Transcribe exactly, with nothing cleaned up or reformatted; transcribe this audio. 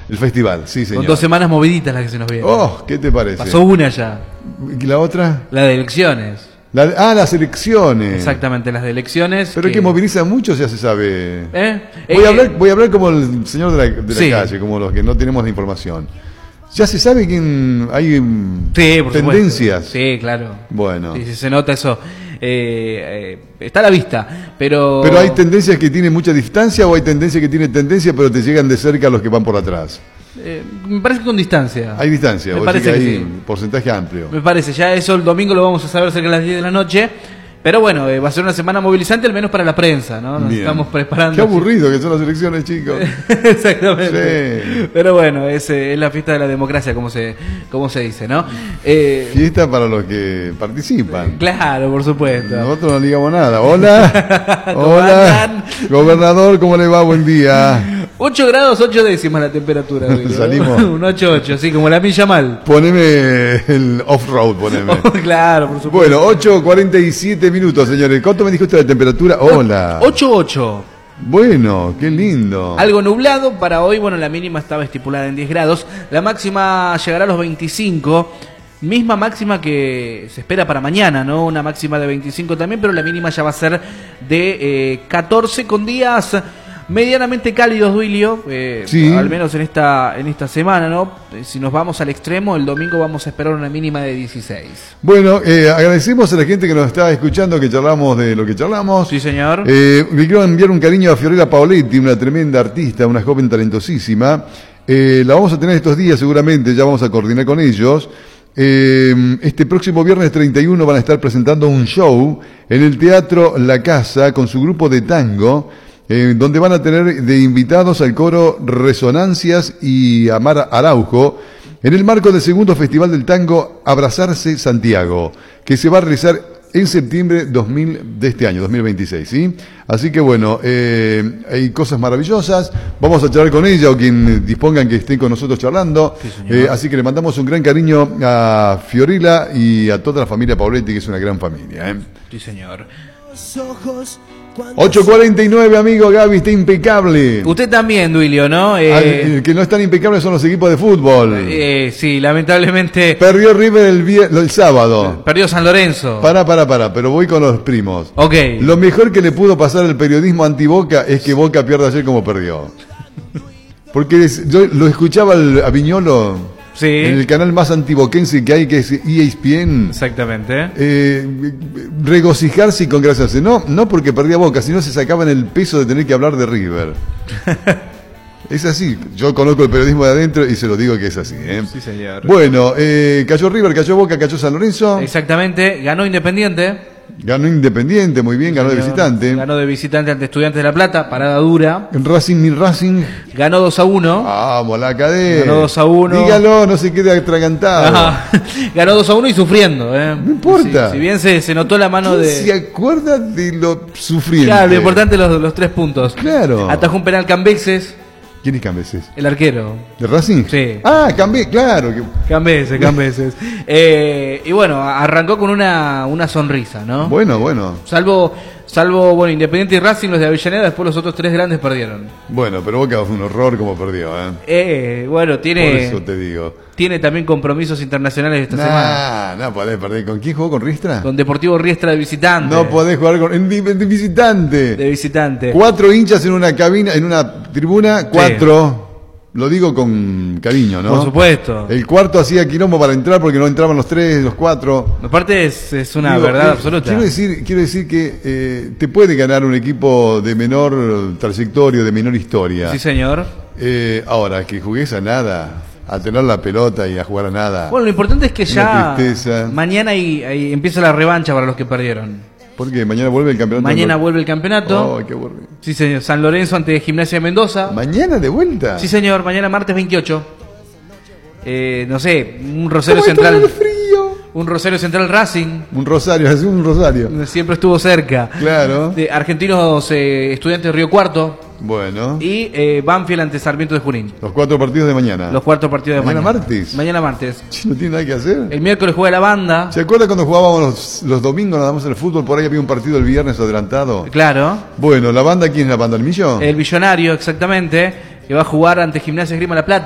El festival, sí, señor. Con dos semanas moviditas las que se nos vienen. Oh, ¿qué te parece? Pasó una ya. ¿Y la otra? La de elecciones. La de- ah, las elecciones. Exactamente, las de elecciones. Pero que... que moviliza mucho, ya se sabe. ¿Eh? Voy, Eh, a hablar, voy a hablar como el señor de la, de la sí. calle, como los que no tenemos la información. Ya se sabe quién hay mm, Sí, por tendencias. supuesto. Sí, claro. Bueno. Sí, sí, se nota eso. Eh, eh, está a la vista, pero... Pero hay tendencias que tienen mucha distancia o hay tendencias que tienen tendencia pero te llegan de cerca los que van por atrás. Eh, me parece que con distancia. Hay distancia, Me vos parece decís que hay sí. porcentaje amplio. Me parece, ya eso el domingo lo vamos a saber cerca de las diez de la noche. Pero bueno, eh, va a ser una semana movilizante, al menos para la prensa, ¿no? Nos Bien. estamos preparando. Qué aburrido que son las elecciones, chicos. Exactamente. Sí. Pero bueno, es, eh, es la fiesta de la democracia, como se, como se dice, ¿no? Eh, Fiesta para los que participan. claro, por supuesto. Nosotros no digamos nada. Hola. ¿Cómo Hola. andan? Gobernador, ¿cómo le va? Buen día. ocho grados, ocho décimas la temperatura. Digo, ¿no? Salimos. Un ocho ocho, sí, como la milla mal. Poneme el off-road, poneme. Claro, por supuesto. Bueno, ocho cuarenta y siete minutos, señores. ¿Cuánto me dijo usted de temperatura? Hola. ocho ocho. Bueno, qué lindo. Algo nublado para hoy, bueno, la mínima estaba estipulada en diez grados, la máxima llegará a los veinticinco, misma máxima que se espera para mañana, ¿no? Una máxima de veinticinco también, pero la mínima ya va a ser de eh, catorce con días medianamente cálidos, Duilio, eh, Sí. al menos en esta en esta semana, ¿no? Eh, Si nos vamos al extremo, el domingo vamos a esperar una mínima de dieciséis. Bueno, eh, agradecemos a la gente que nos está escuchando, que charlamos de lo que charlamos. Sí, señor. Eh, le quiero enviar un cariño a Fiorella Paoletti, una tremenda artista, una joven talentosísima. Eh, la vamos a tener estos días seguramente, ya vamos a coordinar con ellos. Eh, este próximo viernes treinta y uno van a estar presentando un show en el Teatro La Casa con su grupo de tango, eh, donde van a tener de invitados al coro Resonancias y Amar Araujo, en el marco del segundo Festival del Tango Abrazarse Santiago, que se va a realizar en septiembre dos mil de este año, dos mil veintiséis, ¿sí? Así que bueno, eh, hay cosas maravillosas, vamos a charlar con ella o quien dispongan que estén con nosotros charlando, Sí, señor. eh, así que le mandamos un gran cariño a Fiorella y a toda la familia Paoletti, que es una gran familia, ¿eh? Sí, señor. ocho cuarenta y nueve, amigo Gaby, está impecable. Usted también, Duilio, ¿no? Eh, Ah, el que no están impecables son los equipos de fútbol. eh, sí, lamentablemente Perdió River el, vier- el sábado. perdió San Lorenzo. Pará, pará, pará, pero voy con los primos. Ok. Lo mejor que le pudo pasar al periodismo anti-Boca es que Boca pierda ayer como perdió. Porque es- yo lo escuchaba al- a Viñolo Sí. en el canal más antiboquense que hay, que es E S P N. Exactamente. Eh, regocijarse y congraciarse. No, no porque perdía Boca, sino se sacaban el peso de tener que hablar de River. Es así. Yo conozco el periodismo de adentro y se lo digo que es así, ¿eh? Sí, señor. Bueno, eh, cayó River, cayó Boca, cayó San Lorenzo. Exactamente. Ganó Independiente. Ganó Independiente, muy bien, ganó de Señor. visitante. Ganó de visitante ante Estudiantes de La Plata. Parada dura. Racing ni Racing. Ganó dos a uno. Vamos, la cadena. Ganó dos a uno. Dígalo, no se quede atragantado. Ajá. Ganó dos a uno y sufriendo. ¿eh? No importa. Si, si bien se, se notó la mano ¿Quién de... se acuerda de lo sufriente? Claro, lo importante los, los tres puntos. Claro. Atajó un penal Cambeses, ¿Quién es Cambeses? el arquero. ¿De Racing? Sí. Ah, Cambe, claro. que- Cambeses, Cambeses. eh, y bueno, arrancó con una, una sonrisa, ¿no? Bueno, bueno. Salvo, salvo, bueno, Independiente y Racing, los de Avellaneda, después los otros tres grandes perdieron. Bueno, pero Boca fue un horror como perdió, ¿eh? Eh, bueno, Por tiene, eso te digo. tiene también compromisos internacionales esta semana. Nah, no podés perder. ¿Con quién jugó? ¿Con Riestra? Con Deportivo Riestra de visitante. No podés jugar con en, vi- en visitante. De visitante. Cuatro hinchas en una cabina, en una tribuna, cuatro. Lo digo con cariño, ¿no? Por supuesto. El cuarto hacía quilombo para entrar porque no entraban los tres, los cuatro. Aparte es, es una Digo, verdad eh, absoluta. Quiero decir, quiero decir que eh, te puede ganar un equipo de menor trayectoria, de menor historia. Sí, señor. Eh, ahora, que jugues a nada, a tener la pelota y a jugar a nada. Bueno, lo importante es que Una ya tristeza. mañana ahí, ahí empieza la revancha para los que perdieron. Porque mañana vuelve el campeonato. Mañana vuelve el campeonato. Oh, qué aburrido. Sí, señor. San Lorenzo ante Gimnasia de Mendoza. ¿Mañana de vuelta? Sí, señor. Mañana martes veintiocho. Eh, no sé, un Rosario ¿Cómo está el Central. frío? Un Rosario Central Racing. Un rosario, así un rosario. Siempre estuvo cerca. Claro. De Argentinos eh, Estudiantes de Río Cuarto. Bueno, Y eh, Banfield ante Sarmiento de Junín. los cuatro partidos de mañana. Los cuartos partidos de ¿Mañana mañana. martes? Mañana martes. Che, no tiene nada que hacer. El miércoles juega la banda. ¿Se acuerda cuando jugábamos los, los domingos nada más en el fútbol? Por ahí había un partido el viernes adelantado. Claro. Bueno, ¿la banda quién es la banda? ¿El Millo? El Billonario, exactamente. Que va a jugar ante Gimnasia Esgrima La Plata.